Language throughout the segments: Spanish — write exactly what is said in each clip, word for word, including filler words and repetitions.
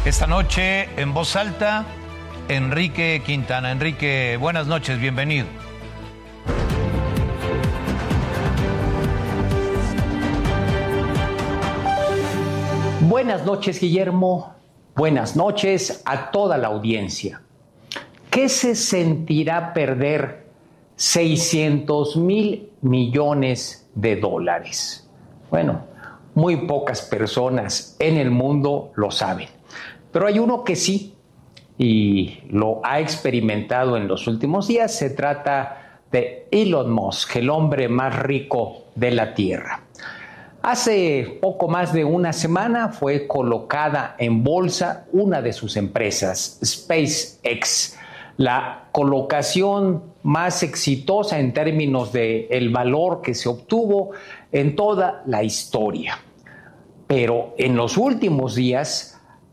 Esta noche, en voz alta, Enrique Quintana. Enrique, buenas noches, bienvenido. Buenas noches, Guillermo. Buenas noches a toda la audiencia. ¿Qué se sentirá perder seiscientos mil millones de dólares? Bueno, muy pocas personas en el mundo lo saben. Pero hay uno que sí, y lo ha experimentado en los últimos días. Se trata de Elon Musk, el hombre más rico de la Tierra. Hace poco más de una semana fue colocada en bolsa una de sus empresas, SpaceX, la colocación más exitosa en términos del valor que se obtuvo en toda la historia. Pero en los últimos días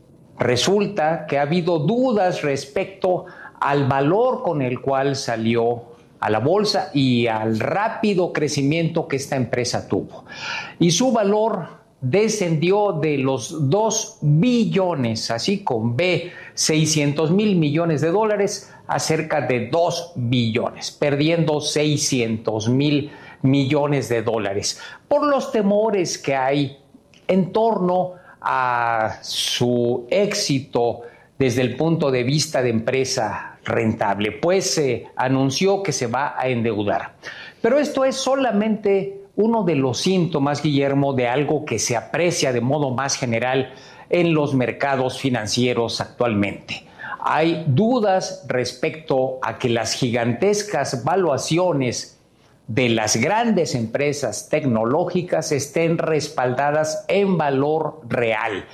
resulta que ha habido dudas respecto al valor con el cual salió a la bolsa y al rápido crecimiento que esta empresa tuvo. Y su valor descendió de los dos billones, así con B, seiscientos mil millones de dólares, a cerca de dos billones, perdiendo seiscientos mil millones de dólares, por los temores que hay en torno a su éxito desde el punto de vista de empresa rentable, pues se anunció que se va a endeudar. Pero esto es solamente uno de los síntomas, Guillermo, de algo que se aprecia de modo más general en los mercados financieros actualmente. Hay dudas respecto a que las gigantescas valuaciones de las grandes empresas tecnológicas estén respaldadas en valor real.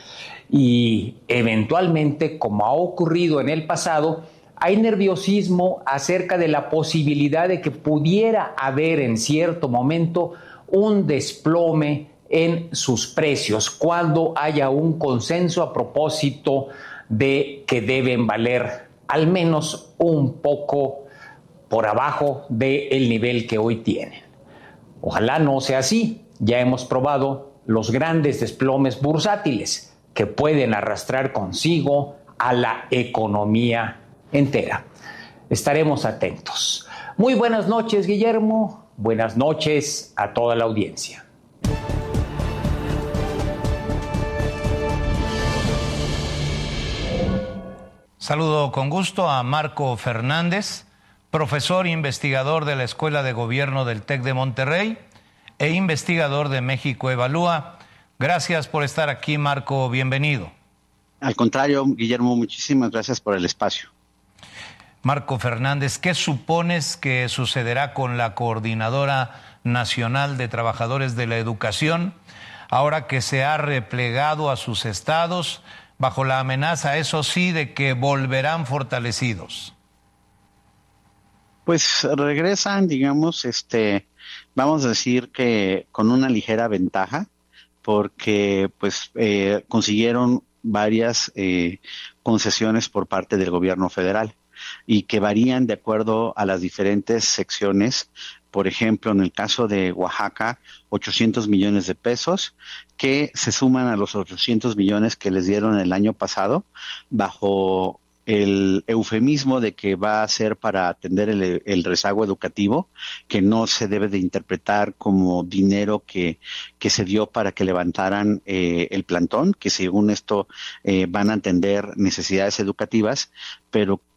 Y eventualmente, como ha ocurrido en el pasado, hay nerviosismo acerca de la posibilidad de que pudiera haber en cierto momento un desplome en sus precios cuando haya un consenso a propósito de que deben valer al menos un poco por abajo del nivel que hoy tienen. Ojalá no sea así. Ya hemos probado los grandes desplomes bursátiles que pueden arrastrar consigo a la economía entera. Estaremos atentos. Muy buenas noches, Guillermo. Buenas noches a toda la audiencia. Saludo con gusto a Marco Fernández, profesor e investigador de la Escuela de Gobierno del TEC de Monterrey e investigador de México Evalúa. Gracias por estar aquí, Marco. Bienvenido. Al contrario, Guillermo, muchísimas gracias por el espacio. Marco Fernández, ¿qué supones que sucederá con la Coordinadora Nacional de Trabajadores de la Educación ahora que se ha replegado a sus estados bajo la amenaza, eso sí, de que volverán fortalecidos? Pues regresan, digamos, este, vamos a decir que con una ligera ventaja, porque pues eh, consiguieron varias eh, concesiones por parte del gobierno federal y que varían de acuerdo a las diferentes secciones. Por ejemplo, en el caso de Oaxaca, ochocientos millones de pesos, que se suman a los ochocientos millones que les dieron el año pasado, bajo el eufemismo de que va a ser para atender el, el rezago educativo, que no se debe de interpretar como dinero que, que se dio para que levantaran eh, el plantón, que según esto eh, van a atender necesidades educativas, pero